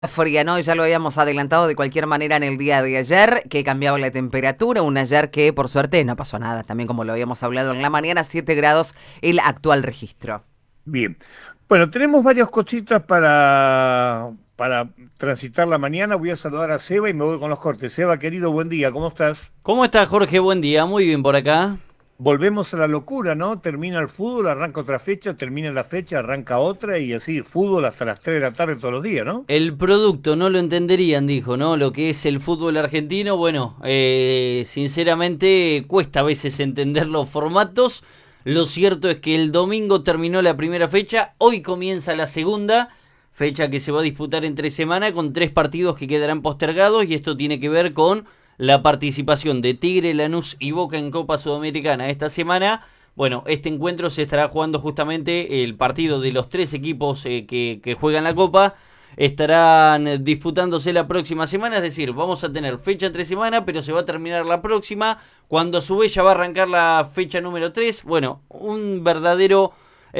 Fría, ¿no? Ya lo habíamos adelantado de cualquier manera en el día de ayer, que cambiaba la temperatura, un ayer que por suerte no pasó nada, también como lo habíamos hablado en la mañana, 7 grados el actual registro. Bien. Bueno, tenemos varias cositas para transitar la mañana. Voy a saludar a Seba y me voy con los cortes. Seba, querido, buen día, ¿cómo estás? ¿Cómo estás, Jorge? Buen día, muy bien por acá. Volvemos a la locura, ¿no? Termina el fútbol, arranca otra fecha, termina la fecha, arranca otra y así, fútbol hasta las 3 de la tarde todos los días, ¿no? El producto no lo entenderían, dijo, ¿no? Lo que es el fútbol argentino, bueno, sinceramente cuesta a veces entender los formatos. Lo cierto es que el domingo terminó la primera fecha, hoy comienza la segunda fecha que se va a disputar entre semana con 3 partidos que quedarán postergados y esto tiene que ver con la participación de Tigre, Lanús y Boca en Copa Sudamericana esta semana. Bueno, este encuentro se estará jugando justamente el partido de los 3 equipos que juegan la Copa. Estarán disputándose la próxima semana, es decir, vamos a tener fecha entre semana, pero se va a terminar la próxima, cuando a su vez ya va a arrancar la fecha número 3. Bueno, un verdadero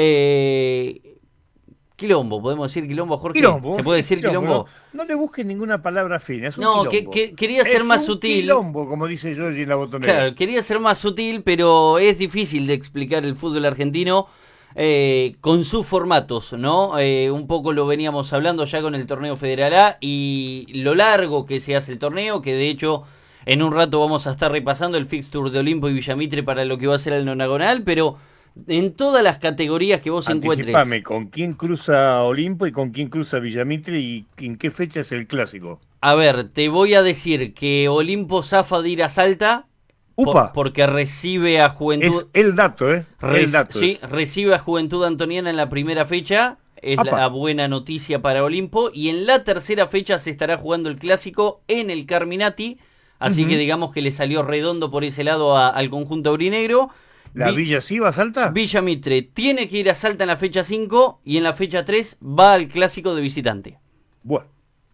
quilombo, podemos decir quilombo, Jorge. Quilombo, ¿Se puede es decir quilombo, no, quilombo? no le busques ninguna palabra fina, es un No, quilombo. quería ser Es más un sutil. quilombo, como dice Yoyi en la botonera. Claro, quería ser más sutil, pero es difícil de explicar el fútbol argentino con sus formatos, ¿no? Un poco lo veníamos hablando ya con el torneo Federal A y lo largo que se hace el torneo, que de hecho en un rato vamos a estar repasando el fixture de Olimpo y Villamitre para lo que va a ser el nonagonal, pero en todas las categorías que vos encuentres. Anticipame, ¿con quién cruza Olimpo y con quién cruza Villamitre y en qué fecha es el clásico? A ver, te voy a decir que Olimpo zafa de ir a Salta ¡Upa! porque recibe a Juventud. Es el dato, ¿eh? El dato Sí, es. recibe a Juventud Antoniana en la primera fecha. Es ¡Apa! la buena noticia para Olimpo. Y en la tercera fecha se estará jugando el clásico en el Carminati. Así que Ujú. digamos que le salió redondo por ese lado al conjunto aurinegro. ¿La Villa sí va a Salta? Villa Mitre tiene que ir a Salta en la fecha 5 y en la fecha 3 va al clásico de visitante. Bueno,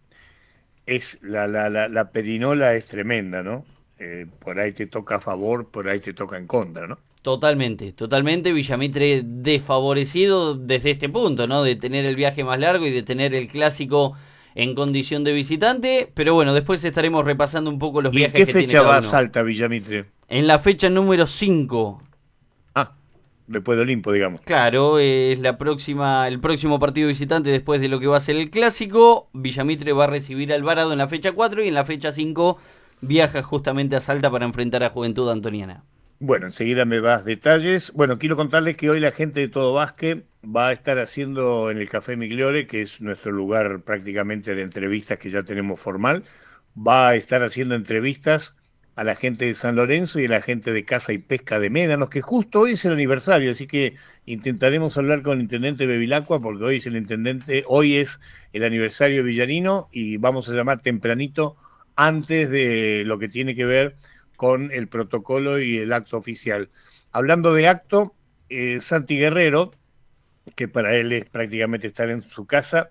es la perinola es tremenda, ¿no? Por ahí te toca a favor, por ahí te toca en contra, ¿no? Totalmente, totalmente. Villamitre desfavorecido desde este punto, ¿no? De tener el viaje más largo y de tener el clásico en condición de visitante. Pero bueno, después estaremos repasando un poco los ¿Y en viajes qué que tiene fecha cada va a uno. Salta Villamitre? En la fecha número 5, Ah, después de Olimpo, digamos. claro, es el próximo partido visitante después de lo que va a ser el clásico. Villamitre va a recibir a Alvarado en la fecha 4 y en la fecha 5 viaja justamente a Salta para enfrentar a Juventud Antoniana. Bueno, enseguida me das detalles. Bueno, quiero contarles que hoy la gente de Todo Básquet va a estar haciendo en el Café Migliore, que es nuestro lugar prácticamente de entrevistas que ya tenemos formal, va a estar haciendo entrevistas a la gente de San Lorenzo y a la gente de Caza y Pesca de Médanos, que justo hoy es el aniversario, así que intentaremos hablar con el intendente Bevilacqua, porque hoy es hoy es el aniversario villanino y vamos a llamar tempranito antes de lo que tiene que ver con el protocolo y el acto oficial. Hablando de acto, Santi Guerrero, que para él es prácticamente estar en su casa,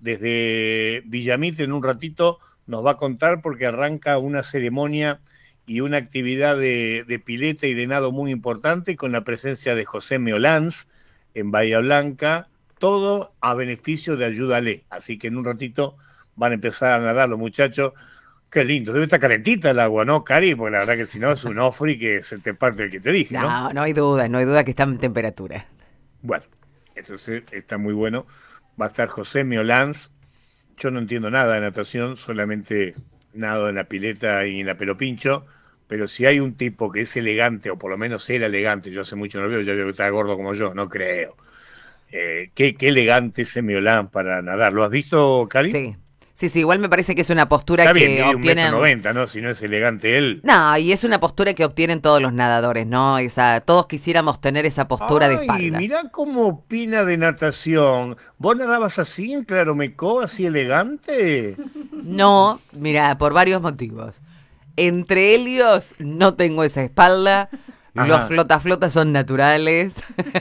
desde Villamitre en un ratito nos va a contar porque arranca una ceremonia y una actividad de pileta y de nado muy importante con la presencia de José Meolanz en Bahía Blanca, todo a beneficio de Ayúdale. Así que en un ratito van a empezar a nadar los muchachos. Qué lindo, debe estar calentita el agua, ¿no, Cari? Porque la verdad que si no es un ofri que se te parte el que te dije, ¿no? No, no hay duda que está en temperatura. Bueno, entonces está muy bueno. Va a estar José Meolanz. Yo no entiendo nada de natación, solamente nado en la pileta y en la pelopincho. Pero si hay un tipo que es elegante, o por lo menos era elegante, yo hace mucho no veo, ya veo que está gordo como yo, no creo. Qué elegante ese Meolanz para nadar. ¿Lo has visto, Cari? Sí, sí, sí, igual me parece que es una postura Está bien, que mide 1,90 obtienen. m, ¿no? Si no es elegante él. No, y es una postura que obtienen todos los nadadores, ¿no? Todos quisiéramos tener esa postura de Ay, espalda. mirá cómo opina de natación. ¿Vos nadabas así en Claromecó, así elegante? No, mira, por varios motivos. Entre ellos, no tengo esa espalda. Los Ajá. flotaflotas son naturales.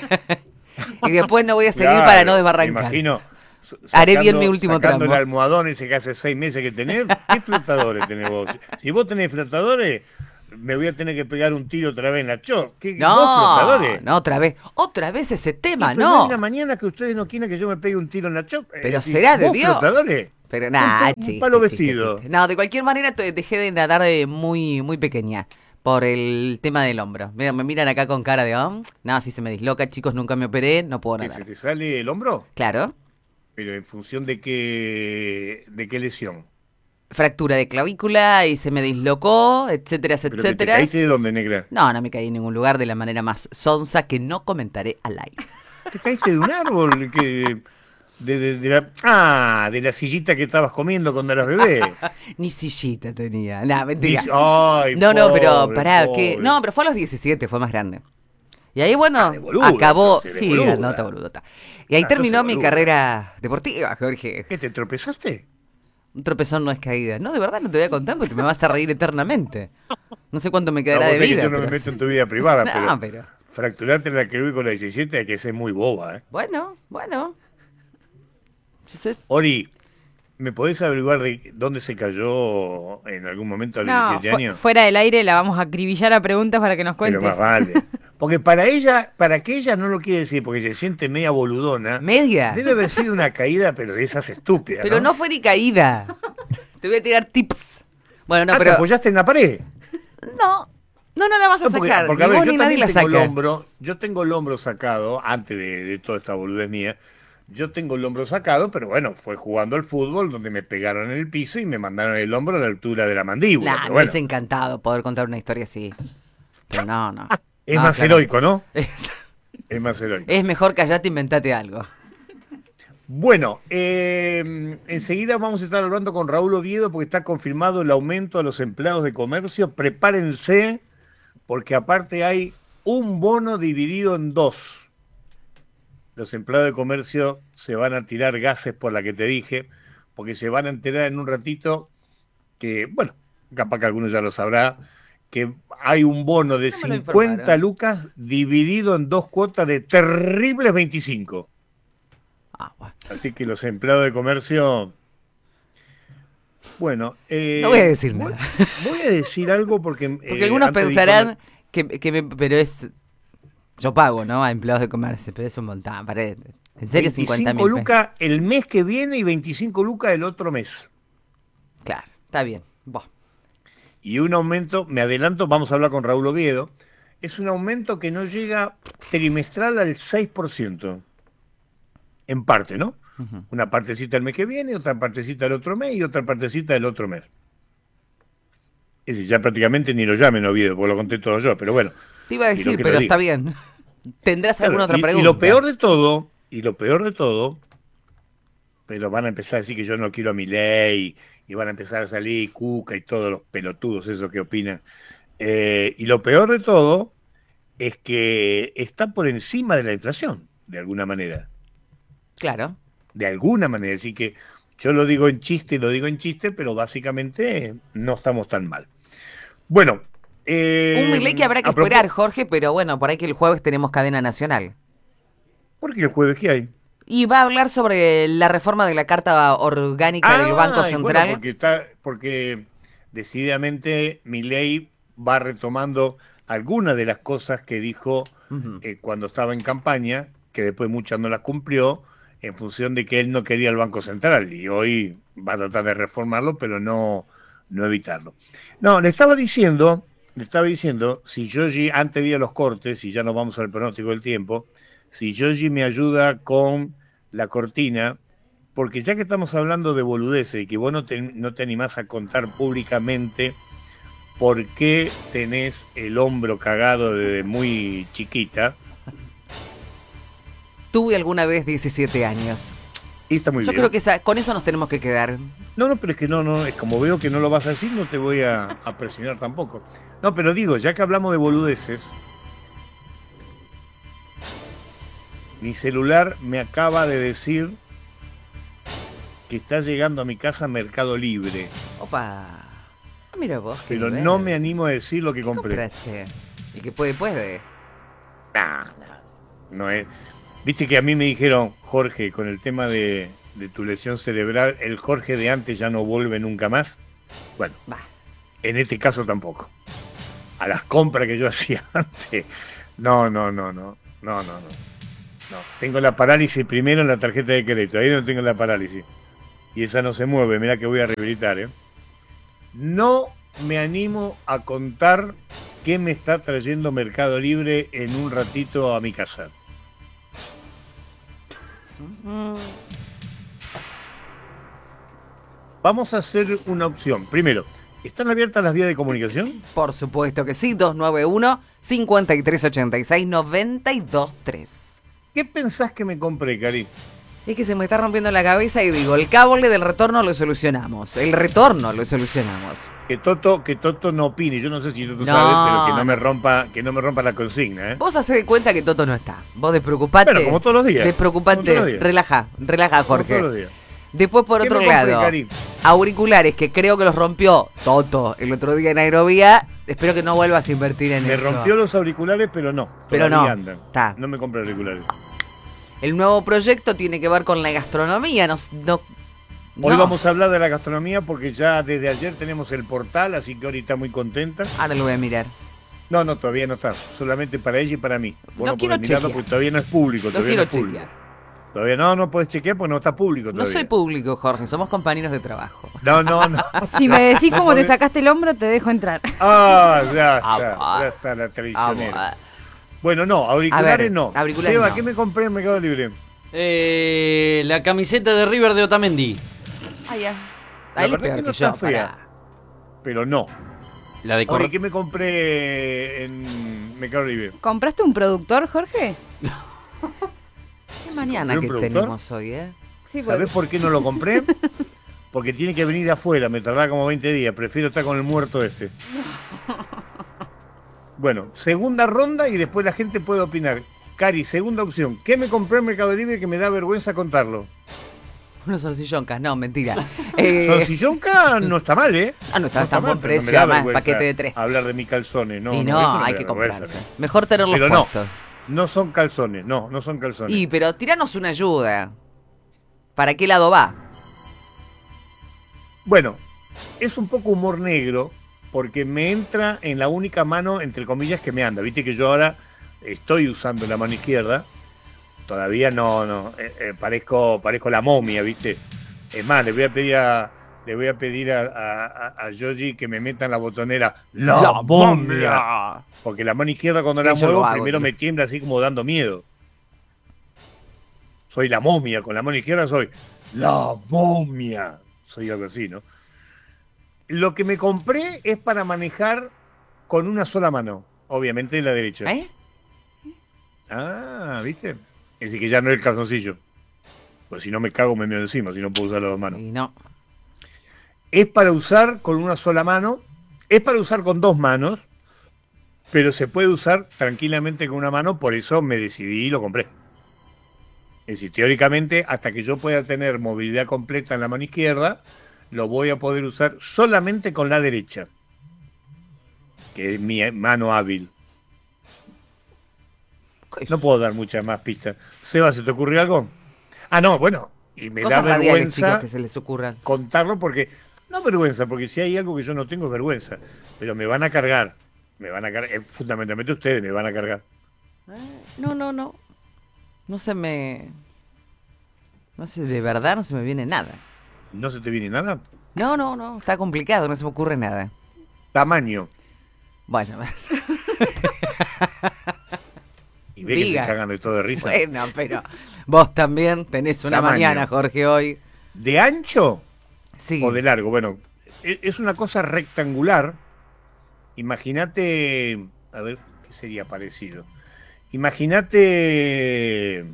Y después no voy a seguir para no Claro, me desbarrancar. imagino Haré bien mi último sacando el tramo. almohadón ese que hace 6 meses que tenés. ¿Qué flotadores tenés vos? Si vos tenés flotadores, me voy a tener que pegar un tiro otra vez en la ¿Vos No, flotadores? no, otra vez ese tema, Pero no. hay una mañana que ustedes no quieren que yo me pegue un tiro en la Pero será de ¿vos Dios. flotadores? Pero nada, Un palo vestido. No, de cualquier manera dejé de nadar muy, muy pequeña por el tema del hombro. Mira, me miran acá con cara de, no, si se me disloca, chicos, nunca me operé, no puedo ¿Que nadar. se te sale el hombro? Claro. Pero en función de qué lesión. Fractura de clavícula y se me dislocó, etcétera, ¿Pero que te etcétera. caíste de dónde, negra? No me caí en ningún lugar de la manera más sonsa que no comentaré al aire. ¿Te caíste de un árbol? De la sillita que estabas comiendo cuando eras bebé. Ni sillita tenía. No, mentira. Ay, No, pero pobre, pará, pobre. que no, pero fue a los 17, fue más grande. Y ahí, bueno, de boluda, acabó. entonces, de Sí, boluda. nota boludota. Y ahí Ah, terminó entonces mi boluda. carrera deportiva, Jorge. ¿Qué, te tropezaste? Un tropezón no es caída. No, de verdad no te voy a contar porque me vas a reír eternamente. No sé cuánto me quedará No, de vos sabés vida. que yo no me pero meto sí. en tu vida privada, No, pero pero. fracturarte la clavícula 17 hay que ser muy boba, ¿eh? Bueno. Yo sé- Ori, ¿me podés averiguar de dónde se cayó en algún momento a los No, 17 años? fuera del aire la vamos a acribillar a preguntas para que nos Pero cuente. más vale. Porque para que ella no lo quiere decir, porque se siente media boludona, ¿Media? debe haber sido una caída, pero de esas estúpidas, Pero no fue ni caída. Te voy a tirar tips. Bueno, no, ¿Te pero. apoyaste en la pared? No la vas a No, porque sacar. a Ni ver, vos yo ni nadie también la tengo el saca. hombro, yo tengo el hombro sacado, antes de toda esta boludez mía, yo tengo el hombro sacado, pero bueno, fue jugando al fútbol donde me pegaron en el piso y me mandaron el hombro a la altura de la mandíbula. Nah, pero me bueno, hubiese encantado poder contar una historia así. Pero no. es No, más claro. heroico, ¿no? Es, Es más heroico. es mejor callate e inventate algo. Bueno, enseguida vamos a estar hablando con Raúl Oviedo porque está confirmado el aumento a los empleados de comercio. Prepárense porque aparte hay un bono dividido en dos. Los empleados de comercio se van a tirar gases por la que te dije, porque se van a enterar en un ratito que, bueno, capaz que alguno ya lo sabrá, que hay un bono de No me lo 50 informaron. lucas dividido en dos cuotas de terribles 25. Bueno. Así que los empleados de comercio... Bueno, No voy a decir nada. Voy a decir algo porque... Porque algunos antes de ir pensarán pero es... Yo pago, ¿no? A empleados de comercio, pero es un montón. En serio, 50.000 pesos. lucas el mes que viene y 25 lucas el otro mes. Claro, está bien. Buah. Y un aumento, me adelanto, vamos a hablar con Raúl Oviedo, es un aumento que no llega trimestral al 6%. En parte, ¿no? Ujú. Una partecita el mes que viene, otra partecita el otro mes y otra partecita el otro mes. Es decir, ya prácticamente ni lo llamen Oviedo, porque lo conté todo yo, pero bueno. Te iba a Y lo decir, que pero lo está diga. bien. ¿Tendrás Claro, alguna otra y pregunta? lo peor de todo, pero van a empezar a decir que yo no quiero a Milei, y van a empezar a salir Cuca y todos los pelotudos esos que opinan. Y lo peor de todo es que está por encima de la inflación, de alguna manera. Claro. De alguna manera. Así que yo lo digo en chiste, pero básicamente no estamos tan mal. Bueno. Un Milei que habrá que esperar, Jorge, pero bueno, por ahí que el jueves tenemos cadena nacional. ¿Por qué el jueves qué hay? Y va a hablar sobre la reforma de la Carta Orgánica del Banco y Central. bueno, porque decididamente Milei va retomando algunas de las cosas que dijo Ujú. cuando estaba en campaña, que después muchas no las cumplió, en función de que él no quería el Banco Central, y hoy va a tratar de reformarlo, pero no evitarlo. No, le estaba diciendo, si Yogi, antes de ir a los cortes, y ya nos vamos al pronóstico del tiempo, si Yogi me ayuda con la cortina, porque ya que estamos hablando de boludeces y que vos no te animás a contar públicamente por qué tenés el hombro cagado desde muy chiquita, Tuve alguna vez 17 años. y está muy Yo bien. creo que con eso nos tenemos que quedar. No, pero es que no, es como veo que no lo vas a decir, no te voy a presionar tampoco. No, pero digo, ya que hablamos de boludeces, mi celular me acaba de decir que está llegando a mi casa Mercado Libre, Opa. Ah, mira vos. qué pero nivel. no me animo a decir lo que ¿Qué compré. compraste? El que puede. No es. Viste que a mí me dijeron, Jorge, con el tema de tu lesión cerebral, el Jorge de antes ya no vuelve nunca más. Bueno, Va. en este caso tampoco. a las compras que yo hacía antes. No. Tengo la parálisis primero en la tarjeta de crédito, ahí no tengo la parálisis. Y esa no se mueve, mirá que voy a rehabilitar, ¿eh? No me animo a contar qué me está trayendo Mercado Libre en un ratito a mi casa. Vamos a hacer una opción. Primero, ¿están abiertas las vías de comunicación? Por supuesto que sí, 291-5386-923. ¿Qué pensás que me compré, Cari? Es que se me está rompiendo la cabeza y digo, el cable del retorno lo solucionamos. El retorno lo solucionamos. Que Toto no opine. Yo no sé si Toto No. sabe, pero que no me rompa la consigna, ¿eh? Vos hacés de cuenta que Toto no está. Vos despreocupate. Bueno, como todos los días. Como Despreocupate. todos los días. Relaja, Como Jorge. todos los días. Después, por ¿Qué otro me compré, lado, Cari? auriculares que creo que los rompió Toto el otro día en Aerovía. Espero que no vuelvas a invertir en Me eso. rompió los auriculares, pero no. Pero Todavía no. andan. Está. No me compré auriculares. El nuevo proyecto tiene que ver con la gastronomía. Hoy No. vamos a hablar de la gastronomía porque ya desde ayer tenemos el portal, así que ahorita muy contenta. Ahora lo voy a mirar. No, todavía no está. Solamente para ella y para mí. Vos No no quiero podés mirarlo chequear. porque todavía no es público. Lo Todavía quiero no es público. chequear. Todavía no podés chequear porque no está público No todavía. soy público, Jorge. Somos compañeros de trabajo. No. Si me decís cómo te sacaste el hombro, te dejo entrar. Ah, ya Ah, está la traicionera. Ah, Bueno, no, auriculares A ver, no. auriculares Seba, no. ¿qué me compré en Mercado Libre? La camiseta de River de Otamendi. ya. La Ahí verdad peor que no que yo. está fea. Pará. Pero no. La de Oye, Cor- ¿qué me compré en Mercado Libre? ¿Compraste un productor, Jorge? Qué mañana compré que un productor? tenemos hoy, ¿eh? Sí, ¿Sabés por qué no lo compré? Porque tiene que venir de afuera, me tardaba como 20 días, prefiero estar con el muerto este. Bueno, segunda ronda y después la gente puede opinar. Cari, segunda opción. ¿Qué me compré en Mercado Libre que me da vergüenza contarlo? Unos sorcilloncas, no, mentira. Solsillonca no está mal, ¿eh? No está tan mal, buen pero no me precio, da además, vergüenza paquete de 3. Hablar de mis calzones, no. Y eso no, me hay da que vergüenza. comprarse. Mejor tenerlos Pero no. puestos. No son calzones, no son calzones. Y, pero tiranos una ayuda. ¿Para qué lado va? Bueno, es un poco humor negro porque me entra en la única mano, entre comillas, que me anda. Viste que yo ahora estoy usando la mano izquierda. Todavía parezco la momia, ¿viste? Es más, le voy a pedir a Yogi que me meta en la botonera la momia. Porque la mano izquierda cuando la Eso muevo lo hago, primero tío. me tiembla así como dando miedo. Soy la momia, con la mano izquierda soy la momia. Soy algo así, ¿no? Lo que me compré es para manejar con una sola mano, obviamente la derecha. ¿Eh? Ah, ¿viste? Es decir, que ya no es el calzoncillo. Pues si no me cago me meo encima, si no puedo usar las dos manos. Y no. Es para usar con una sola mano, es para usar con dos manos, pero se puede usar tranquilamente con una mano, por eso me decidí y lo compré. Es decir, teóricamente, hasta que yo pueda tener movilidad completa en la mano izquierda, lo voy a poder usar solamente con la derecha, que es mi mano hábil. No puedo dar muchas más pistas. Seba, ¿se te ocurrió algo? Ah, no, bueno, y me Cosas da radiales, vergüenza chicos, que se les ocurran. contarlo porque, no vergüenza, porque si hay algo que yo no tengo es vergüenza, pero me van a cargar, fundamentalmente ustedes me van a cargar. No. No se me... No sé, de verdad no se me viene nada. ¿No se te viene nada? No, está complicado, no se me ocurre nada. Tamaño. Bueno, Y ve que Diga. se cagan de todo de risa. bueno, pero vos también tenés una Tamaño. mañana, Jorge, hoy. ¿De ancho Sí. o de largo? Bueno, es una cosa rectangular. Imagínate, a ver, ¿qué sería parecido? Imagínate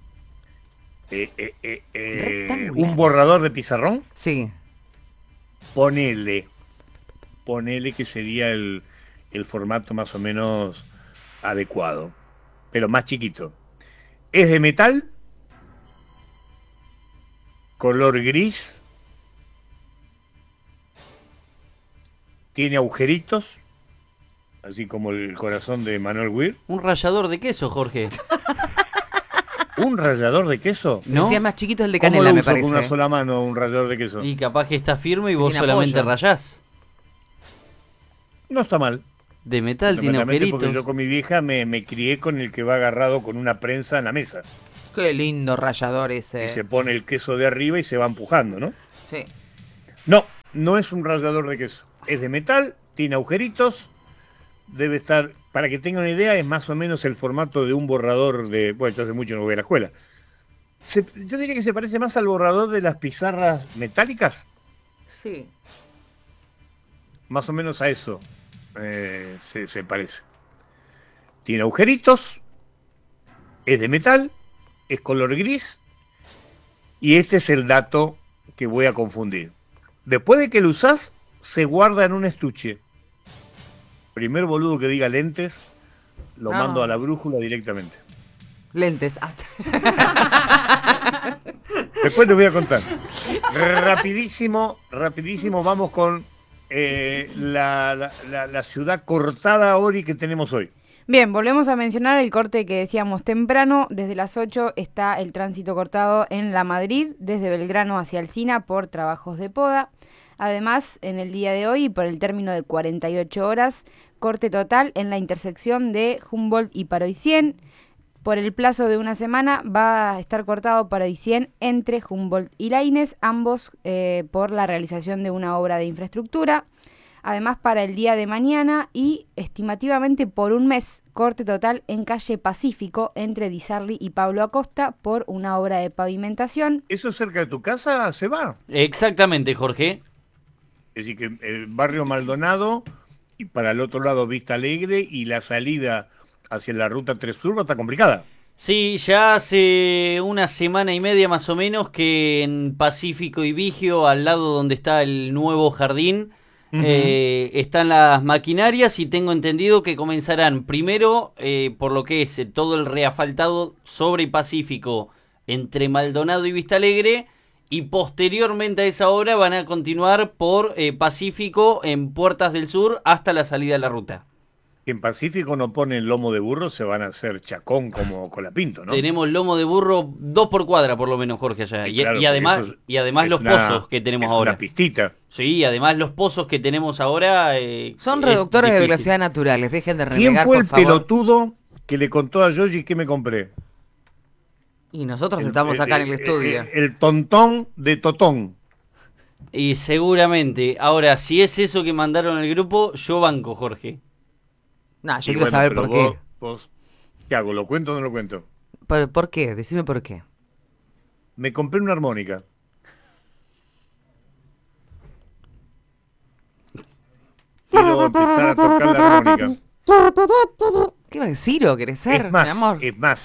Rectangular. un borrador de pizarrón. Sí. Ponele que sería el formato más o menos adecuado, pero más chiquito. Es de metal, color gris, tiene agujeritos, así como el corazón de Manuel Weir. Un rallador de queso, Jorge. ¿Un rallador de queso? No. ¿No? Si es más chiquito el de ¿Cómo canela, lo me uso con parece. una sola mano un rallador de queso? Y capaz que está firme y vos Tiene solamente apoyo. rayás. No está mal. De metal, tiene Fundamentalmente agujeritos. porque yo con mi vieja me crié con el que va agarrado con una prensa en la mesa. Qué lindo rallador ese. Y se pone el queso de arriba y se va empujando, ¿no? Sí. No, no es un rallador de queso. Es de metal, tiene agujeritos, debe estar, para que tengan una idea, es más o menos el formato de un borrador de... Bueno, yo hace mucho no voy a la escuela. Yo diría que se parece más al borrador de las pizarras metálicas, Sí. más o menos a eso se parece. Tiene agujeritos, es de metal, es color gris, y este es el dato que voy a confundir. Después de que lo usás, se guarda en un estuche. Primer boludo que diga lentes, lo No. mando a la brújula directamente. Lentes. Ah, Después les voy a contar. Rapidísimo, vamos con la ciudad cortada, Ori, que tenemos hoy. Bien, volvemos a mencionar el corte que decíamos temprano. Desde las 8 está el tránsito cortado en La Madrid, desde Belgrano hacia Alsina por trabajos de poda. Además, en el día de hoy, por el término de 48 horas, corte total en la intersección de Humboldt y Paroicien. Por el plazo de una semana va a estar cortado Paroicien entre Humboldt y Laínez, ambos por la realización de una obra de infraestructura. Además, para el día de mañana y estimativamente por un mes, corte total en calle Pacífico entre Di Sarli y Pablo Acosta por una obra de pavimentación. ¿Eso cerca de tu casa se va? Exactamente, Jorge. Es decir, que el barrio Maldonado y para el otro lado Vista Alegre y la salida hacia la ruta 3 Sur está complicada. Sí, ya hace una semana y media más o menos que en Pacífico y Vigio, al lado donde está el nuevo jardín, están las maquinarias y tengo entendido que comenzarán primero por lo que es todo el reasfaltado sobre Pacífico entre Maldonado y Vista Alegre y posteriormente a esa obra van a continuar por Pacífico en Puertas del Sur hasta la salida de la ruta. En Pacífico no ponen lomo de burro, se van a hacer chacón como Colapinto, ¿no? Tenemos lomo de burro 2 por cuadra por lo menos, Jorge, allá. Sí, claro, y además, es los pozos que tenemos ahora. Una pistita. Sí, y además los pozos que tenemos ahora... Son es reductores de difícil. velocidad naturales. Dejen de ¿Quién renegar, fue por el favor. pelotudo que le contó a Yoshi que me compré? Y nosotros estamos acá en el estudio. El tontón de Totón. Y seguramente, ahora, si es eso que mandaron al grupo, yo banco, Jorge. No, yo Y quiero bueno, saber pero por qué. vos, ¿qué hago? ¿Lo cuento o no lo cuento? ¿Por qué? Decime por qué. Me compré una armónica. Quiero empezar a tocar la armónica. ¿Qué va a decir o querés ser, Es más, mi amor?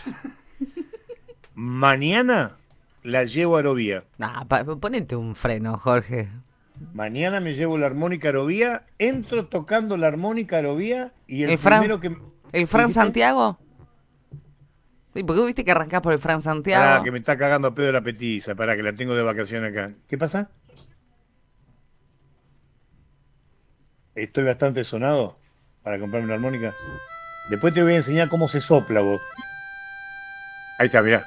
mañana la llevo a Arovía. Nah, ponete un freno, Jorge. Mañana me llevo la armónica a Arovía, entro tocando la armónica a Arovía y el Fran- primero que... ¿El Fran ¿Dijiste? Santiago? Sí, porque vos viste que arrancás por el Fran Santiago. Que me está cagando a pedo la petiza, pará, que la tengo de vacaciones acá. ¿Qué pasa? Estoy bastante sonado para comprarme una armónica. Después te voy a enseñar cómo se sopla vos. Ahí está, mirá.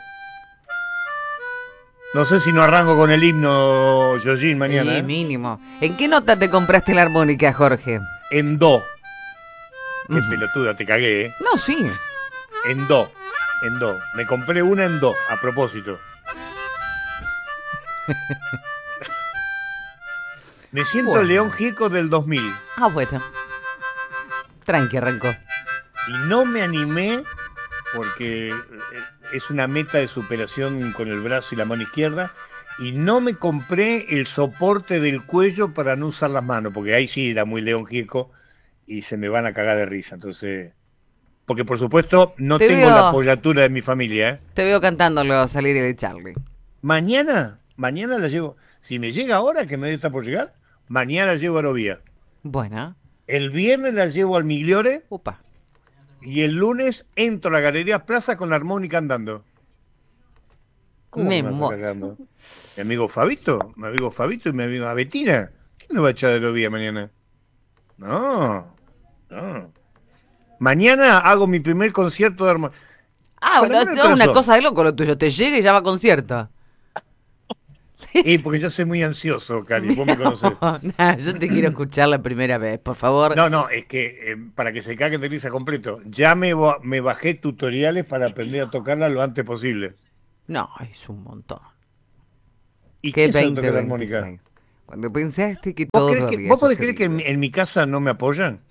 No sé si no arranco con el himno Yojin mañana. Sí, mínimo. ¿En qué nota te compraste la armónica, Jorge? En do. Qué pelotuda, te cagué, ¿eh? No, sí. En do. En do. Me compré una en do, a propósito. Me siento Bueno. León Gieco del 2000. Ah, bueno. Tranqui, arrancó. Y no me animé porque es una meta de superación con el brazo y la mano izquierda. Y no me compré el soporte del cuello para no usar las manos, porque ahí sí era muy León Gieco y se me van a cagar de risa. Entonces, porque por supuesto no Te tengo veo. la apoyatura de mi familia, ¿eh? Te veo cantándolo salir de Charlie. Mañana la llevo. Si me llega ahora, que me está por llegar, mañana la llevo a Arovía. Bueno. El viernes la llevo al Migliore Upa. y el lunes entro a la Galería Plaza con la armónica andando. ¿Cómo Me me vas a mo- cagando? Mi amigo Fabito y mi amiga Betina. ¿Quién me va a echar de Arovía mañana? No. Mañana hago mi primer concierto de armónica. Ah, Con la bueno, mano en es el una corazón. cosa de loco lo tuyo. Te llega y ya va a concierto. Y porque yo soy muy ansioso, Cari, vos me conocés. No, yo te quiero escuchar la primera vez, por favor. No, es que para que se caguen de risa completo, ya me bajé tutoriales para aprender a tocarla lo antes posible. No, es un montón. ¿Y ¿Qué qué es tocar la 2026? armónica? Cuando pensaste que ¿Vos, todo crees que, había vos podés creer que sucedido. en mi casa no me apoyan?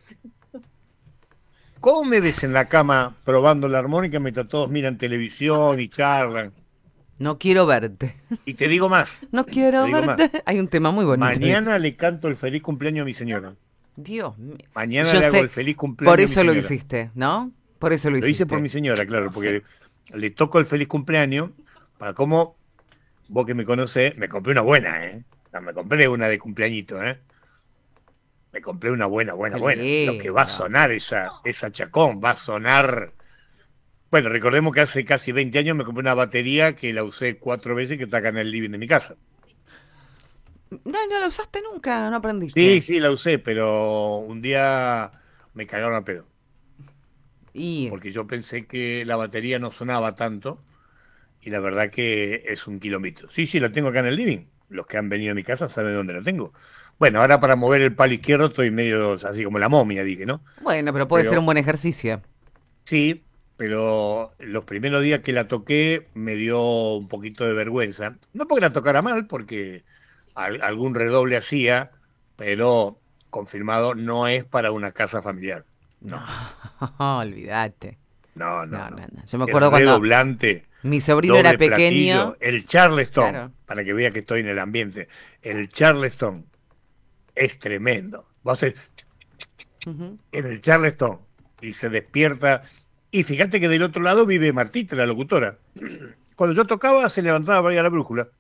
¿Cómo me ves en la cama probando la armónica mientras todos miran televisión y charlan? No quiero verte. Y te digo más, No te quiero digo más. verte. Hay un tema muy bonito. Mañana le canto el feliz cumpleaños a mi señora. Dios mío. Mañana Yo le hago sé, el feliz cumpleaños por a mi eso lo señora. hiciste, ¿no? Por eso lo Lo hiciste. hice por mi señora, claro, porque le toco el feliz cumpleaños para como vos que me conocés, me compré una buena, ¿eh? No me compré una de cumpleañito, ¿eh? Me compré una buena. Qué Lo que va a lindo. sonar esa chacón, va a sonar... Bueno, recordemos que hace casi 20 años me compré una batería que la usé 4 veces que está acá en el living de mi casa. No la usaste nunca, no aprendiste. Sí, la usé, pero un día me cagaron a pedo. Y Porque yo pensé que la batería no sonaba tanto y la verdad que es un kilómetro. Sí, la tengo acá en el living. Los que han venido a mi casa saben dónde la tengo. Bueno, ahora para mover el palo izquierdo estoy medio así como la momia, dije, ¿no? bueno, pero puede Pero ser un buen ejercicio. sí, pero los primeros días que la toqué me dio un poquito de vergüenza. No porque la tocara mal, porque algún redoble hacía, pero confirmado no es para una casa familiar. No, No, olvídate. no, No, no, no. no. Yo me El acuerdo cuando redoblante, mi sobrino era doble pequeño. platillo, el Charleston, Claro. para que vea que estoy en el ambiente. El Charleston es tremendo. Vos haces Ujú. en el Charleston y se despierta. Y fíjate que del otro lado vive Martita, la locutora. Cuando yo tocaba se levantaba para ir a la brújula.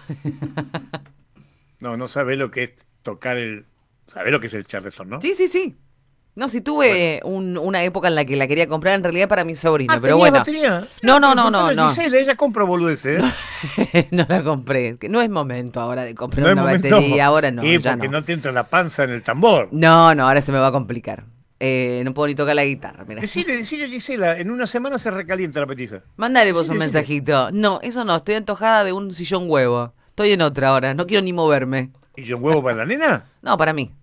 No sabe lo que es tocar el... ¿Sabe lo que es el Charleston, no? Sí. No, sí Bueno. tuve una época en la que la quería comprar en realidad para mi sobrino, pero ¿Tenía bueno. batería? No, Preguntale a Gisela, ella compra boludeces, ¿eh? No la compré. Que no es momento ahora de comprar No es una momento. batería, ahora no, Y ya porque no. no te entra la panza en el tambor. No, ahora se me va a complicar. No puedo ni tocar la guitarra, mira. Decile, Gisela, en una semana se recalienta la petiza. Mandale vos un Decile. mensajito. No, eso no, estoy antojada de un sillón huevo. Estoy en otra ahora, no quiero ni moverme. ¿Y yo un huevo para la nena? No, para mí.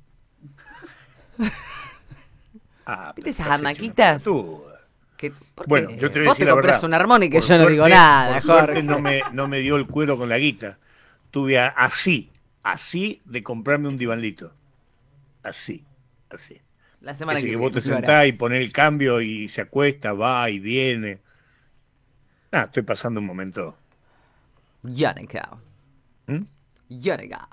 Ah, ¿Viste esas estás hecho una hamaquitas? pelotuda. ¿Por Bueno, qué? yo te voy a Vos decir te la compras verdad. una armónica y Por yo no digo suerte- nada, por suerte Jorge. no me dio el cuero con la guita. Tuve así de comprarme un divanlito. Así. La semana Ese que que viene. vos te lo hará. sentás y ponés el cambio y se acuesta, va y viene. Estoy pasando un momento. Yannicka. ¿Mm? Yannicka.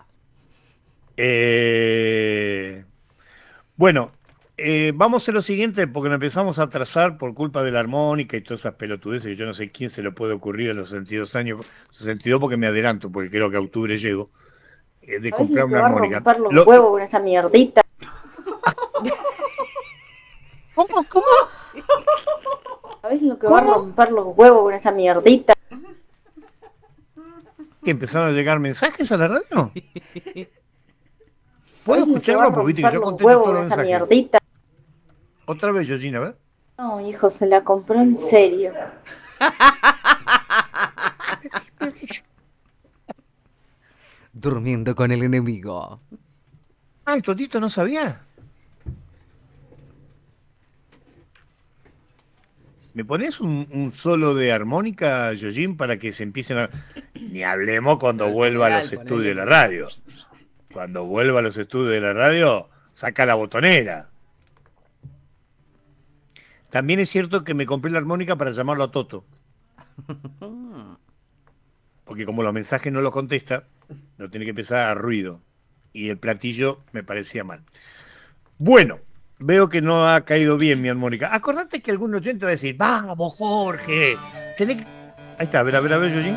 Bueno, vamos a hacer lo siguiente porque nos empezamos a atrasar por culpa de la armónica y todas esas pelotudeces que yo no sé quién se le puede ocurrir a los 62 años. 62 porque me adelanto, porque creo que a octubre llego, de ¿Sabés comprar lo que una va a armónica. romper los huevos con esa mierdita? ¿Cómo? ¿Sabés lo que va a romper los huevos con esa mierdita? ¿Que empezaron a llegar mensajes a la radio? ¿Puedo ¿Sabés lo que va a escucharlo? Porque viste que romper yo los contesto huevos todos con los esa mensajes. mierdita? Otra vez, Georgina, a ver. No, hijo, se la compró en serio. Durmiendo con el enemigo. El Totito no sabía. ¿Me pones un solo de armónica, Yojin, para que se empiecen a... Ni hablemos cuando Al vuelva a funeral, los ponele. estudios de la radio. Cuando vuelva a los estudios de la radio, saca la botonera. También es cierto que me compré la armónica para llamarlo a Toto. Porque como los mensajes no los contesta, lo tiene que empezar a ruido. Y el platillo me parecía mal. Bueno, veo que no ha caído bien mi armónica. Acordate que algún oyente va a decir, vamos, Jorge. Tenés que... Ahí está, a ver, Yojin.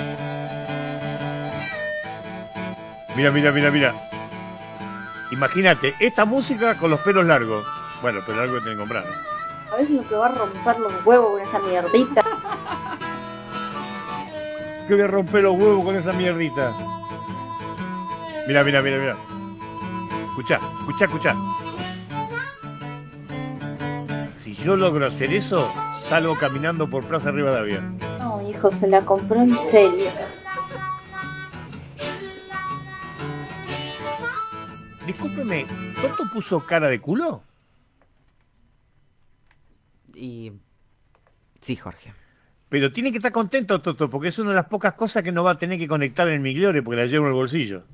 Mira. Imagínate, esta música con los pelos largos. Bueno, pero algo que tenés que comprar, ¿no? ¿Sabés lo que va a romper los huevos con esa mierdita? Que voy a romper los huevos con esa mierdita. Mira. Escuchá. Si yo logro hacer eso, salgo caminando por Plaza Rivadavia. No, hijo, se la compró en serio. discúlpeme, ¿Toto puso cara de culo? Y sí, Jorge. Pero tiene que estar contento, Toto, porque es una de las pocas cosas que no va a tener que conectar en el Migliore, porque la lleva en el bolsillo.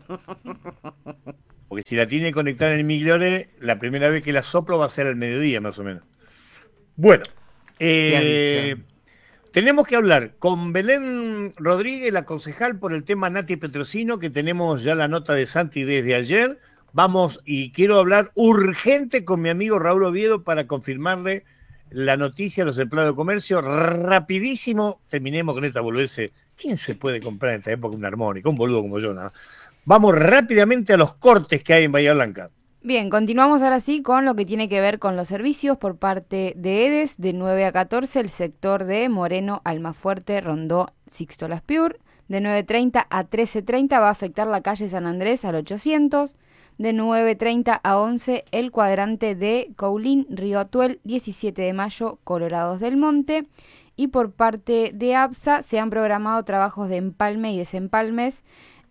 Porque si la tiene que conectar en el Migliore, la primera vez que la soplo va a ser al mediodía, más o menos. Bueno, Se ha dicho. tenemos que hablar con Belén Rodríguez, la concejal, por el tema Nati Petrosino, que tenemos ya la nota de Santi desde ayer. Vamos, y quiero hablar urgente con mi amigo Raúl Oviedo para confirmarle la noticia a los empleados de comercio. Rapidísimo, terminemos con esta boludez. ¿Quién se puede comprar en esta época una armónica? Un boludo como yo, nada. Vamos rápidamente a los cortes que hay en Bahía Blanca. Bien, continuamos ahora sí con lo que tiene que ver con los servicios por parte de EDES. De 9 a 14, el sector de Moreno, Almafuerte, Rondó, Sixto Las Piur. De 9:30 a 13:30 va a afectar la calle San Andrés al 800. De 9:30 a 11, el cuadrante de Coulín, Río Atuel, 17 de mayo, Colorados del Monte. Y por parte de APSA se han programado trabajos de empalme y desempalmes.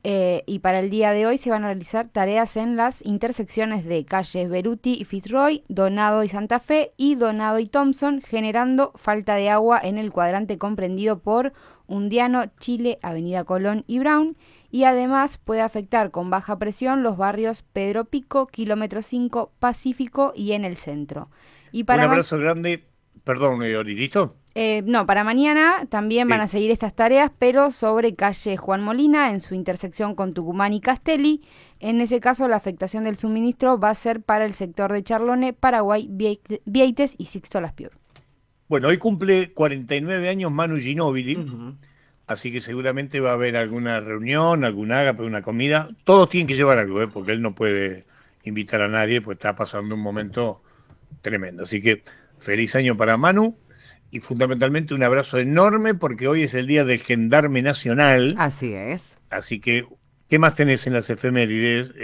Y para el día de hoy se van a realizar tareas en las intersecciones de calles Beruti y Fitzroy, Donado y Santa Fe y Donado y Thompson, generando falta de agua en el cuadrante comprendido por Undiano, Chile, Avenida Colón y Brown. Y además puede afectar con baja presión los barrios Pedro Pico, Kilómetro 5, Pacífico y en el centro. Y para Un abrazo grande. Perdón, Ori, ¿listo? No, para mañana también van a seguir estas tareas, pero sobre calle Juan Molina, en su intersección con Tucumán y Castelli. En ese caso, la afectación del suministro va a ser para el sector de Charlone, Paraguay, Vieites y Sixto Las Piur. Bueno, hoy cumple 49 años Manu Ginóbili, así que seguramente va a haber alguna reunión, algún ágape, una comida. Todos tienen que llevar algo, porque él no puede invitar a nadie, pues está pasando un momento tremendo. Así que feliz año para Manu. Y fundamentalmente un abrazo enorme porque hoy es el Día del Gendarme Nacional. Así es. Así que, ¿qué más tenés en las efemérides,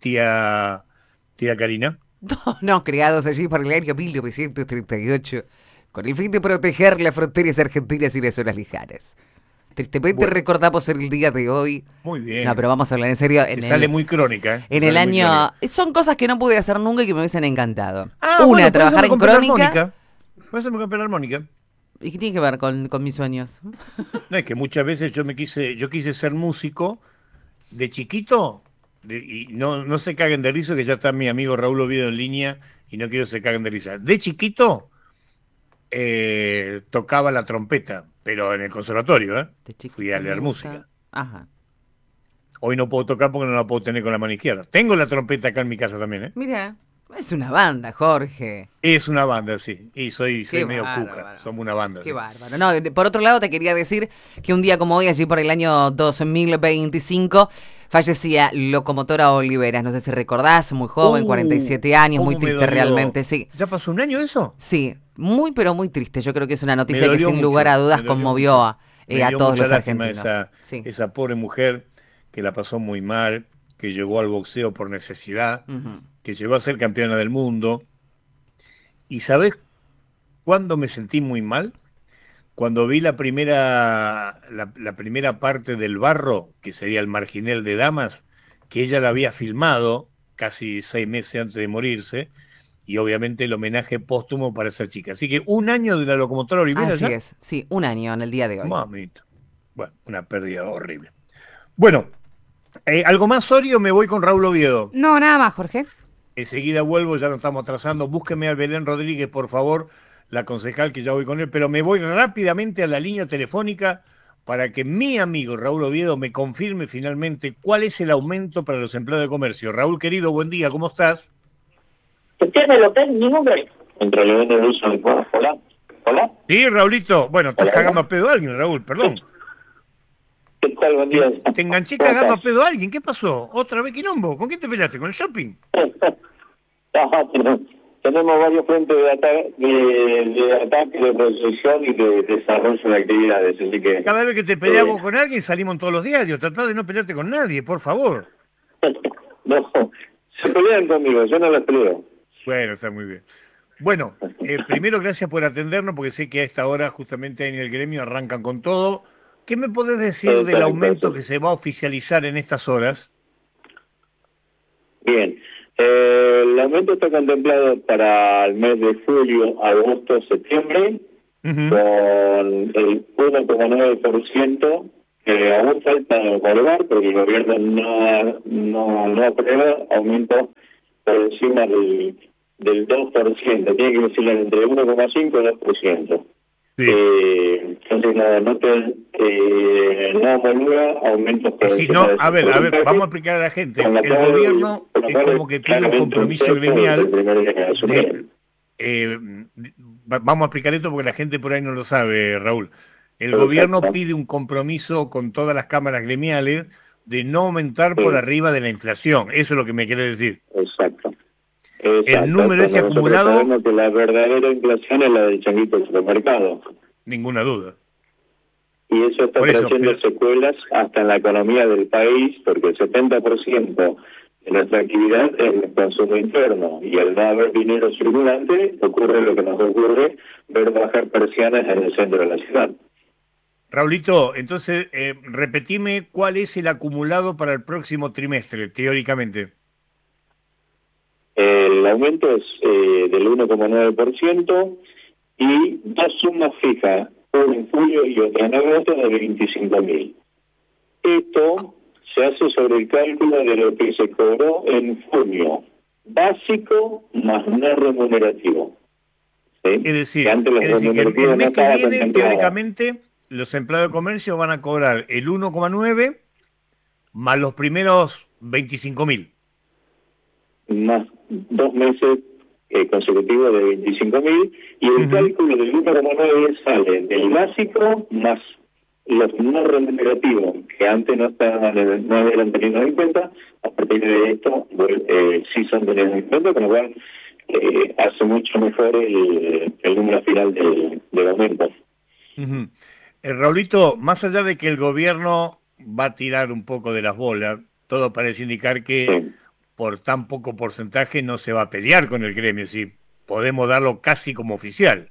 tía Karina? No, creados allí por el año 1938, con el fin de proteger las fronteras argentinas y las zonas lejanas. Tristemente recordamos el día de hoy. Muy bien. No, pero vamos a hablar en serio. Te sale muy crónica, ¿eh? En el año... Son cosas que no pude hacer nunca y que me hubiesen encantado. Ah, Una, trabajar en crónica. Voy a hacerme campeón de armónica. ¿Y qué tiene que ver con mis sueños? No, es que muchas veces yo quise ser músico de chiquito y no se caguen de risa, que ya está mi amigo Raúl Oviedo en línea y no quiero que se caguen de risa. De chiquito tocaba la trompeta, pero en el conservatorio, fui a leer música. Ajá. Hoy no puedo tocar porque no la puedo tener con la mano izquierda. Tengo la trompeta acá en mi casa también, Mira, es una banda, Jorge. Es una banda, sí. Y soy medio bárbaro. cuca. Somos una banda. Qué sí. bárbaro. No, por otro lado, te quería decir que un día como hoy, allí por el año 2025, fallecía Locomotora Oliveras. No sé si recordás, muy joven, 47 años, muy triste realmente, sí. ¿Ya pasó un año de eso? Sí, muy pero muy triste. Yo creo que es una noticia que sin mucho, lugar a dudas conmovió a todos los lástima argentinos. esa pobre mujer que la pasó muy mal, que llegó al boxeo por necesidad, que llegó a ser campeona del mundo. ¿Y sabés cuándo me sentí muy mal? Cuando vi la primera parte del Barro, que sería el Marginal de Damas, que ella la había filmado casi 6 meses antes de morirse, y obviamente el homenaje póstumo para esa chica. Así que un año de la Locomotora Olivera. Así es, sí, un año en el día de hoy. Mamita. Bueno, una pérdida horrible. Bueno, ¿algo más, Ori, o me voy con Raúl Oviedo? No, nada más, Jorge. Enseguida vuelvo, ya nos estamos atrasando. Búsqueme a Belén Rodríguez, por favor, la concejal, que ya voy con él. Pero me voy rápidamente a la línea telefónica para que mi amigo Raúl Oviedo me confirme finalmente cuál es el aumento para los empleados de comercio. Raúl, querido, buen día, ¿cómo estás? ¿Usted me lo mi nombre? Entre el de uso del hola. Hola. Sí, Raulito. Bueno, estás Hola, cagando a pedo a alguien, Raúl, perdón. ¿Qué tal? Buen día. Te enganché cagando a pedo a alguien. ¿Qué pasó? ¿Otra vez quilombo? ¿Con quién te peleaste? ¿Con el shopping? Ajá, tenemos varios frentes de ataque, de procesión y de desarrollo de actividades, así que... Cada vez que te peleamos con alguien salimos en todos los diarios. Tratá de no pelearte con nadie, por favor. No, se pelean conmigo, yo no las peleo. Bueno, está muy bien. Bueno, primero gracias por atendernos, porque sé que a esta hora justamente en el gremio arrancan con todo. ¿Qué me podés decir del aumento que se va a oficializar en estas horas? Bien. El aumento está contemplado para el mes de julio, agosto, septiembre, con el 1,9%, que aún falta evaluar porque el gobierno no aprueba aumento por encima del 2%, tiene que decirle entre 1,5 y 2%. Sí. Entonces no homologa aumentos por Si no, a ver, vamos a explicar a la gente. El gobierno es como que pide un compromiso gremial vamos a explicar esto porque la gente por ahí no lo sabe, Raúl. El gobierno pide un compromiso con todas las cámaras gremiales de no aumentar por arriba de la inflación. Eso es lo que me quiere decir. Exacto. El número este acumulado... Sabemos que la verdadera inflación es la del changuito del supermercado. Ninguna duda. Y eso está trayendo secuelas hasta en la economía del país, porque el 70% de nuestra actividad es el consumo interno. Y al no haber dinero circulante, ocurre lo que nos ocurre, ver bajar persianas en el centro de la ciudad. Raulito, entonces, repetime cuál es el acumulado para el próximo trimestre, teóricamente. El aumento es del 1,9% y dos sumas fijas, una en julio y otra en agosto, de 25.000. Esto se hace sobre el cálculo de lo que se cobró en junio, básico más no remunerativo. ¿Sí? Es decir, el mes que viene, teóricamente, los empleados de comercio van a cobrar el 1,9 más los primeros 25.000. Más 2 meses consecutivos de 25.000, y el cálculo del 1,9 sale del básico más los no remunerativos, que antes no eran tenidos en cuenta. A partir de esto sí son tenidos en cuenta, con lo cual hace mucho mejor el número final del aumento. Raulito, más allá de que el gobierno va a tirar un poco de las bolas, todo parece indicar que por tan poco porcentaje no se va a pelear con el gremio, si podemos darlo casi como oficial.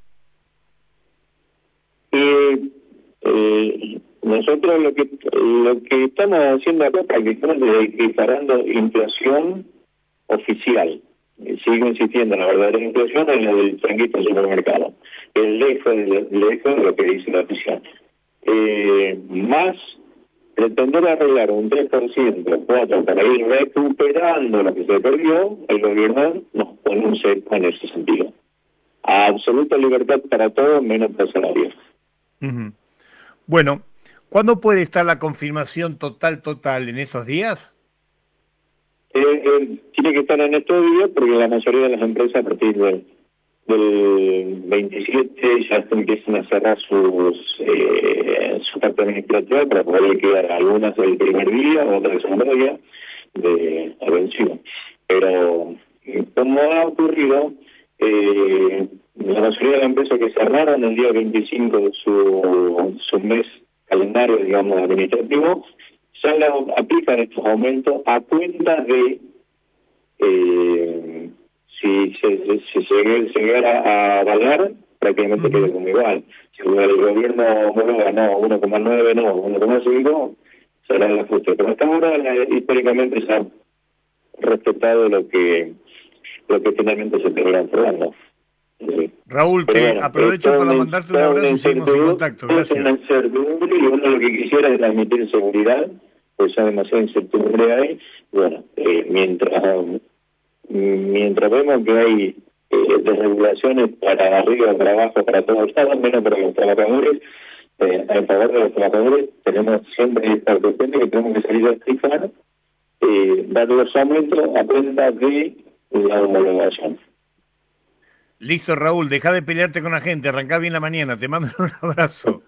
Nosotros lo que estamos haciendo acá prácticamente es disparando inflación oficial. Sigo insistiendo, la verdadera inflación es la del changuito del supermercado, lejos de lo que dice la oficial. Más pretender arreglar un 3%, 4% para ir recuperando lo que se perdió, el gobierno nos pone un cerco en ese sentido. Absoluta libertad para todos, menos para salarios. Bueno, ¿cuándo puede estar la confirmación total en estos días? Tiene que estar en estos días porque la mayoría de las empresas a partir del 27 ya empiezan a cerrar su parte administrativa para poder quedar algunas del primer día, otras del segundo día de vencido. Pero como ha ocurrido, la mayoría de las empresas que cerraron el día 25 su mes calendario, digamos, administrativo, ya aplican estos aumentos a cuenta de si se llegara a avalar, prácticamente queda como igual. Si el gobierno homologa 1,9, 1,5, será el ajuste. Pero hasta ahora históricamente se ha respetado lo que finalmente se termina aprobando. Raúl, aprovecho para mandarte un abrazo y seguimos en contacto. Gracias. Es una incertidumbre y uno lo que quisiera es transmitir seguridad, pues ya demasiada incertidumbre hay. Bueno, mientras vemos que hay desregulaciones para arriba, para abajo, para todos los estados, menos para los trabajadores, en favor de los trabajadores, tenemos siempre esta cuestión de que tenemos que salir a explicar, dar los aumentos a cuenta de la homologación. Listo, Raúl, deja de pelearte con la gente, arrancá bien la mañana, te mando un abrazo.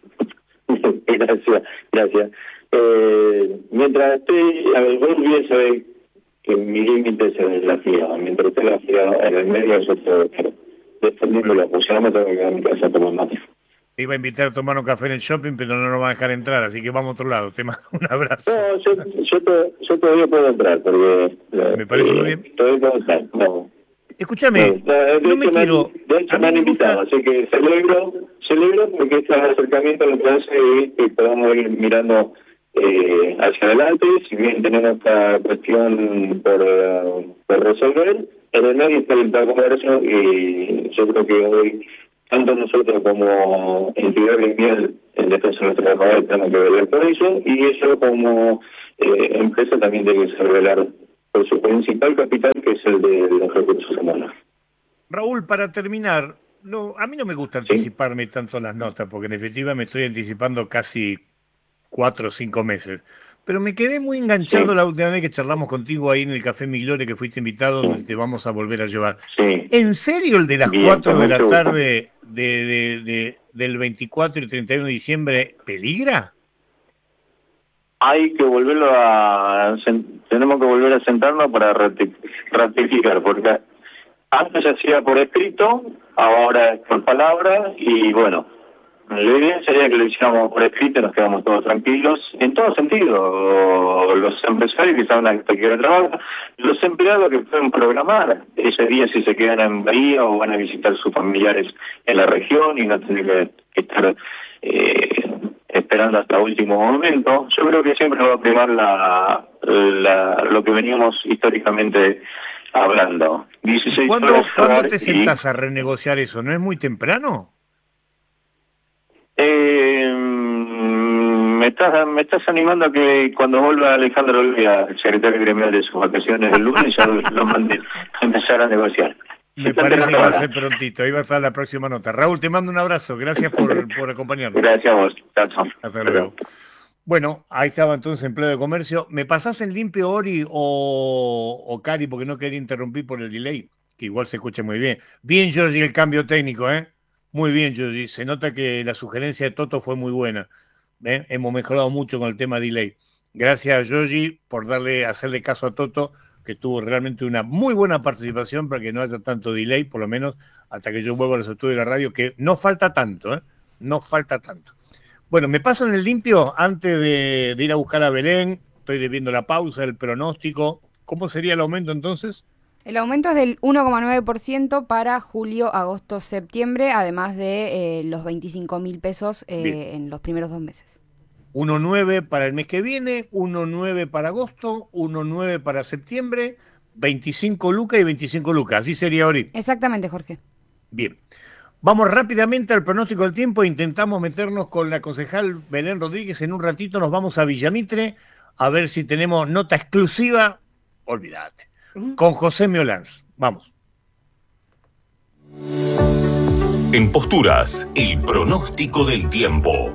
Gracias. Mientras vos bien sabés que mi límite es el afiliado. Mientras usted es afiliado en el medio, yo puedo estar defendiendo la posición, me tengo que quedar en mi casa a tomar mate. Te iba a invitar a tomar un café en el shopping, pero no nos va a dejar entrar, así que vamos a otro lado. Te mando un abrazo. No, yo todavía puedo entrar, porque... Me parece muy bien. Todavía puedo entrar, no. Escúchame, no me quiero... De hecho, me han invitado, así que celebro porque este acercamiento lo que hace es que podamos ir mirando hacia adelante. Si bien tenemos esta cuestión por resolver, en el medio está el comercio, y yo creo que hoy, tanto nosotros como entidad gremial en defensa de nuestros trabajadores tenemos que velar por eso, y eso como empresa también debe que velar por su principal capital, que es el de los recursos humanos. Raúl, para terminar, a mí no me gusta anticiparme tanto las notas, porque en definitiva me estoy anticipando casi 4 o 5 meses. Pero me quedé muy enganchado la última vez que charlamos contigo ahí en el Café Migliore, que fuiste invitado, donde te vamos a volver a llevar. ¿En serio el de las 4 de la tarde del 24 y 31 de diciembre peligra? Hay que tenemos que volver a sentarnos para ratificar, porque antes se hacía por escrito, ahora es por palabra, y bueno, la idea sería que lo hiciéramos por escrito y nos quedamos todos tranquilos, en todo sentido. Los empresarios que saben hasta qué hora trabajan, los empleados que pueden programar ese día si se quedan en Bahía o van a visitar sus familiares en la región y no tener que estar esperando hasta último momento. Yo creo que siempre va a primar lo que veníamos históricamente hablando. 16 ¿Cuándo te sentás a renegociar eso? ¿No es muy temprano? Me estás animando a que cuando vuelva Alejandro Olvia, el secretario gremial de sus vacaciones el lunes, ya lo mande a empezar a negociar. Me parece que va a ser prontito. Ahí va a estar la próxima nota. Raúl, te mando un abrazo. Gracias por acompañarnos. Gracias a vos. Chao. Hasta luego. Bueno, ahí estaba entonces empleado de comercio. ¿Me pasás en limpio, Ori o Cari? Porque no quería interrumpir por el delay, que igual se escucha muy bien. Bien, Georgie, el cambio técnico, ¿eh? Muy bien, Georgie. Se nota que la sugerencia de Toto fue muy buena. Hemos mejorado mucho con el tema delay. Gracias, Georgie, por hacerle caso a Toto, que tuvo realmente una muy buena participación para que no haya tanto delay, por lo menos hasta que yo vuelva a los estudios de la radio, que no falta tanto, no falta tanto. Bueno, me paso en el limpio antes de ir a buscar a Belén. Estoy debiendo la pausa, el pronóstico. ¿Cómo sería el aumento entonces? El aumento es del 1,9% para julio, agosto, septiembre, además de los 25.000 pesos en los primeros 2 meses. 1,9 para el mes que viene, 1,9 para agosto, 1,9 para septiembre, 25 lucas y 25 lucas. Así sería, Ori. Exactamente, Jorge. Bien. Vamos rápidamente al pronóstico del tiempo. Intentamos meternos con la concejal Belén Rodríguez. En un ratito nos vamos a Villamitre a ver si tenemos nota exclusiva. Olvídate. Con José Meolanz. Vamos. En Posturas, el pronóstico del tiempo.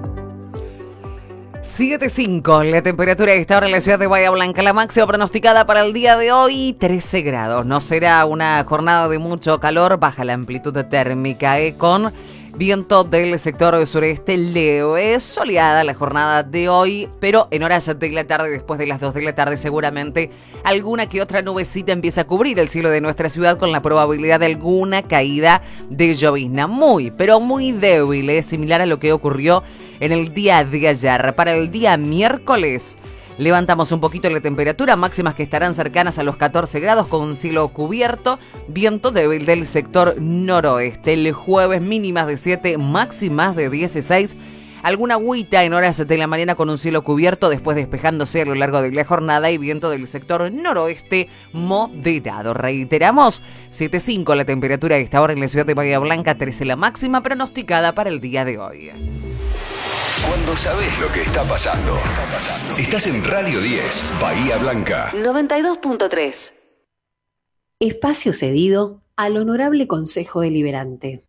7.5, la temperatura de esta hora en la ciudad de Bahía Blanca, la máxima pronosticada para el día de hoy, 13 grados. No será una jornada de mucho calor, baja la amplitud térmica, con viento del sector sureste leve, soleada la jornada de hoy, pero en horas de la tarde, después de las 2 de la tarde, seguramente alguna que otra nubecita empieza a cubrir el cielo de nuestra ciudad con la probabilidad de alguna caída de llovizna. Muy, pero muy débil, similar a lo que ocurrió en el día de ayer. Para el día miércoles levantamos un poquito la temperatura, máximas que estarán cercanas a los 14 grados con un cielo cubierto, viento débil del sector noroeste. El jueves mínimas de 7, máximas de 16. Alguna agüita en horas de la mañana con un cielo cubierto, después despejándose a lo largo de la jornada y viento del sector noroeste moderado. Reiteramos, 7.5 la temperatura a esta hora en la ciudad de Bahía Blanca, 13 la máxima pronosticada para el día de hoy. Cuando sabes lo que está pasando. Estás en Radio 10, Bahía Blanca. 92.3. Espacio cedido al Honorable Consejo Deliberante.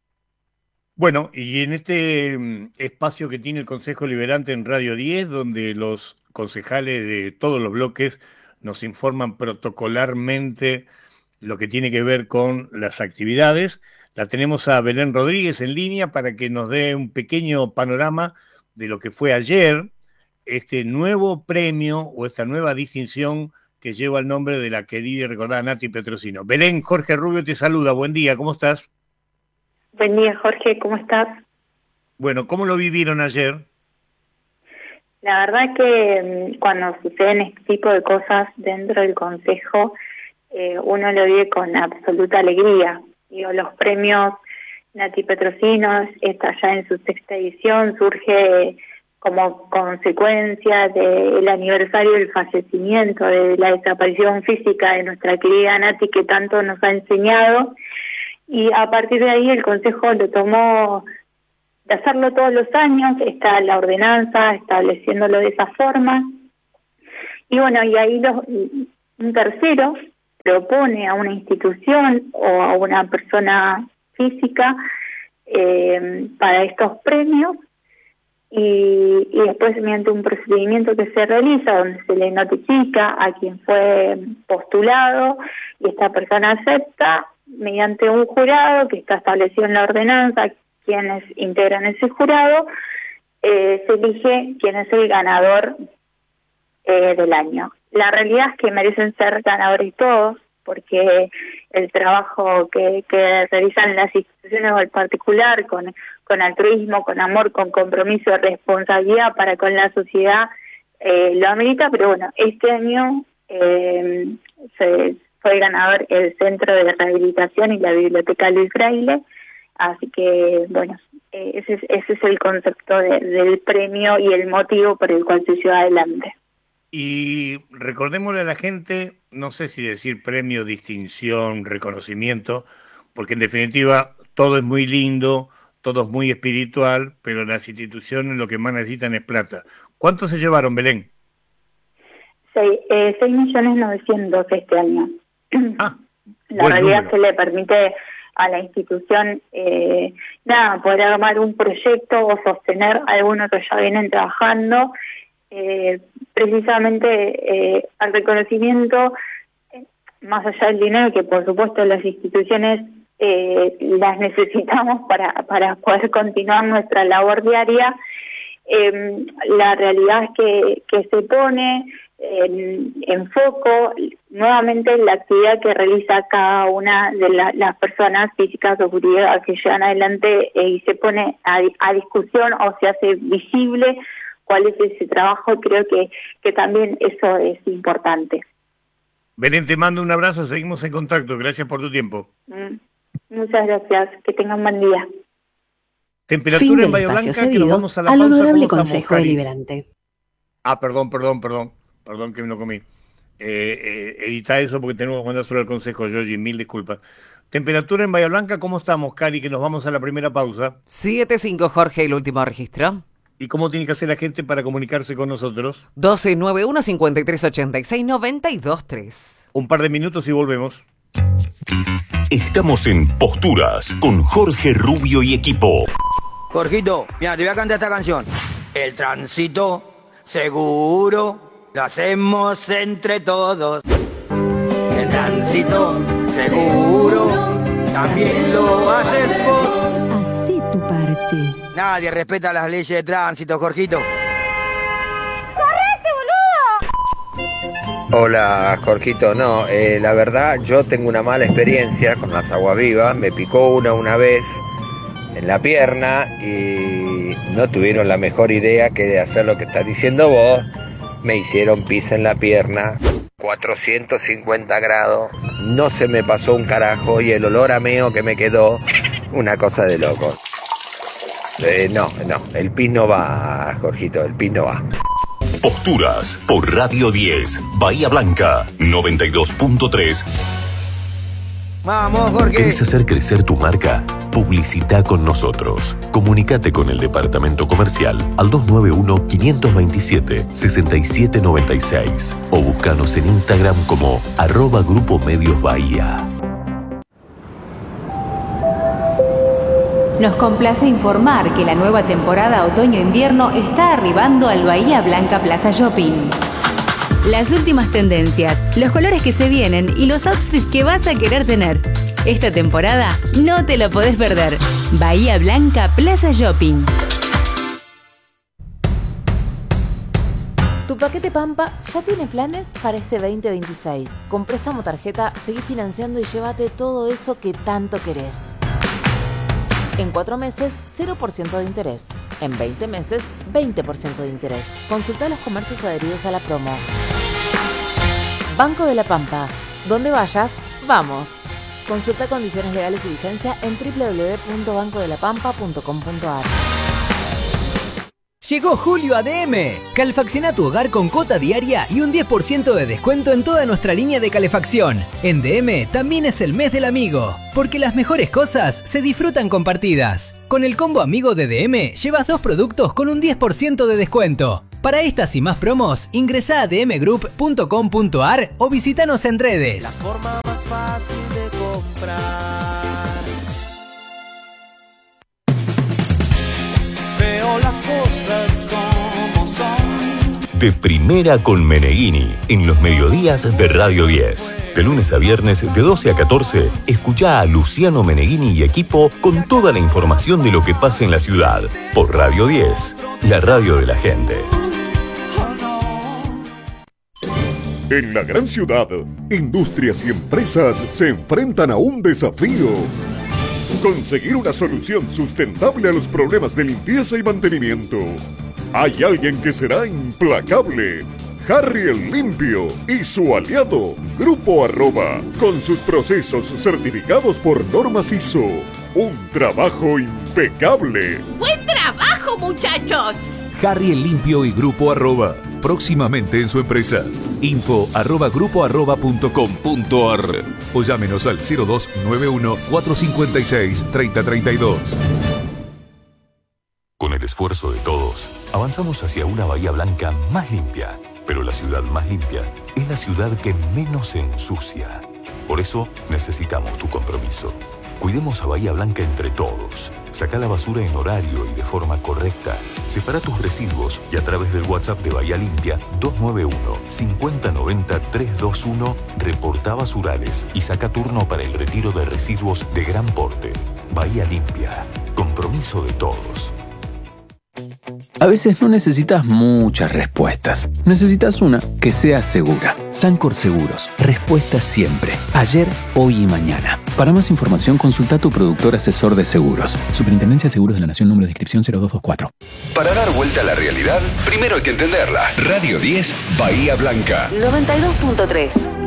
Bueno, y en este espacio que tiene el Consejo Deliberante en Radio 10, donde los concejales de todos los bloques nos informan protocolarmente lo que tiene que ver con las actividades, la tenemos a Belén Rodríguez en línea para que nos dé un pequeño panorama de lo que fue ayer, este nuevo premio o esta nueva distinción que lleva el nombre de la querida y recordada Nati Petrosino. Belén, Jorge Rubio te saluda, buen día, ¿cómo estás? Buen día, Jorge, ¿cómo estás? Bueno, ¿cómo lo vivieron ayer? La verdad que cuando suceden este tipo de cosas dentro del Consejo, uno lo vive con absoluta alegría. Digo, los premios Nati Petrosino está ya en su 6ª edición, surge como consecuencia del aniversario del fallecimiento, de la desaparición física de nuestra querida Nati, que tanto nos ha enseñado, y a partir de ahí el Consejo lo tomó de hacerlo todos los años, está la ordenanza estableciéndolo de esa forma, y bueno, y ahí un tercero propone a una institución o a una persona física para estos premios, y después mediante un procedimiento que se realiza donde se le notifica a quien fue postulado y esta persona acepta, mediante un jurado que está establecido en la ordenanza, quienes integran ese jurado, se elige quién es el ganador del año. La realidad es que merecen ser ganadores todos, porque el trabajo que realizan las instituciones o el particular con altruismo, con amor, con compromiso, responsabilidad para con la sociedad, lo amerita, pero bueno, este año fue ganador el Centro de Rehabilitación y la Biblioteca Luis Braille, así que bueno, ese es el concepto del premio y el motivo por el cual se lleva adelante. Y recordémosle a la gente, no sé si decir premio, distinción, reconocimiento, porque en definitiva todo es muy lindo, todo es muy espiritual, pero las instituciones lo que más necesitan es plata. ¿Cuánto se llevaron, Belén? 6.900.000 este año. La realidad es que le permite a la institución poder armar un proyecto o sostener algunos que ya vienen trabajando. Precisamente al reconocimiento, más allá del dinero, que por supuesto las instituciones las necesitamos para poder continuar nuestra labor diaria, la realidad es que se pone en foco nuevamente la actividad que realiza cada una de las personas físicas o jurídicas que llevan adelante, y se pone a discusión o se hace visible cuál es ese trabajo. Creo que también eso es importante. Belén, te mando un abrazo, seguimos en contacto, gracias por tu tiempo. Muchas gracias, que tengan buen día. Temperatura en Bahía Blanca, que nos vamos a la pausa. Al Honorable Consejo Deliberante. Perdón que me lo comí. Edita eso porque tenemos que mandar solo al Consejo, Yogi, mil disculpas. Temperatura en Bahía Blanca, ¿cómo estamos, Cari? Que nos vamos a la primera pausa. 7.5, Jorge, el último registro. ¿Y cómo tiene que hacer la gente para comunicarse con nosotros? 1291-5386-923. Un par de minutos y volvemos. Estamos en Posturas con Jorge Rubio y equipo. Jorgito, mira, te voy a cantar esta canción. El tránsito seguro lo hacemos entre todos. El tránsito seguro también lo haces vos. Hacé tu parte. Nadie respeta las leyes de tránsito, Jorgito. ¡Correte, boludo! Hola, Jorgito. No, la verdad, yo tengo una mala experiencia con las aguavivas. Me picó una vez en la pierna y no tuvieron la mejor idea que de hacer lo que estás diciendo vos. Me hicieron pis en la pierna, 450 grados, no se me pasó un carajo y el olor a meo que me quedó, una cosa de loco. No, el pis no va, Jorgito, el pis no va. Posturas por Radio 10, Bahía Blanca, 92.3. Vamos, Jorge. ¿Querés hacer crecer tu marca? Publicita con nosotros. Comunicate con el departamento comercial al 291-527-6796 o búscanos en Instagram como @Grupo Medios Bahía. Nos complace informar que la nueva temporada otoño-invierno está arribando al Bahía Blanca Plaza Shopping. Las últimas tendencias, los colores que se vienen y los outfits que vas a querer tener. Esta temporada no te lo podés perder. Bahía Blanca Plaza Shopping. Tu paquete Pampa ya tiene planes para este 2026. Con préstamo tarjeta, seguí financiando y llévate todo eso que tanto querés. En 4 meses, 0% de interés. En 20 meses, 20% de interés. Consulta los comercios adheridos a la promo. Banco de la Pampa. Donde vayas, vamos. Consulta condiciones legales y vigencia en www.bancodelapampa.com.ar. Llegó julio a DM. Calefacciona tu hogar con cuota diaria y un 10% de descuento en toda nuestra línea de calefacción. En DM también es el mes del amigo, porque las mejores cosas se disfrutan compartidas. Con el combo amigo de DM llevas 2 productos con un 10% de descuento. Para estas y más promos, ingresá a dmgroup.com.ar o visítanos en redes. La forma más fácil de comprar. Veo las cosas como son. De primera con Meneghini, en los mediodías de Radio 10. De lunes a viernes, de 12 a 14, escuchá a Luciano Meneghini y equipo con toda la información de lo que pasa en la ciudad. Por Radio 10, la radio de la gente. En la gran ciudad, industrias y empresas se enfrentan a un desafío. Conseguir una solución sustentable a los problemas de limpieza y mantenimiento. Hay alguien que será implacable. Harry el Limpio y su aliado, Grupo Arroba, con sus procesos certificados por normas ISO. Un trabajo impecable. ¡Buen trabajo, muchachos! Harry el Limpio y Grupo Arroba, próximamente en su empresa. info@grupoarroba.com.ar o llámenos al 0291 456 3032. Con el esfuerzo de todos, avanzamos hacia una Bahía Blanca más limpia. Pero la ciudad más limpia es la ciudad que menos se ensucia. Por eso necesitamos tu compromiso. Cuidemos a Bahía Blanca entre todos. Sacá la basura en horario y de forma correcta. Separa tus residuos y a través del WhatsApp de Bahía Limpia 291-5090-321 reportá basurales y saca turno para el retiro de residuos de gran porte. Bahía Limpia. Compromiso de todos. A veces no necesitas muchas respuestas. Necesitas una que sea segura. Sancor Seguros. Respuesta siempre. Ayer, hoy y mañana. Para más información, consulta a tu productor asesor de seguros. Superintendencia de Seguros de la Nación, número de inscripción 0224. Para dar vuelta a la realidad, primero hay que entenderla. Radio 10, Bahía Blanca. 92.3.